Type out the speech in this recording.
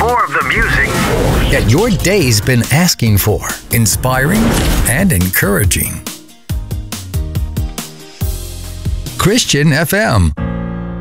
more of the music that your day's been asking for. Inspiring and encouraging. Christian FM.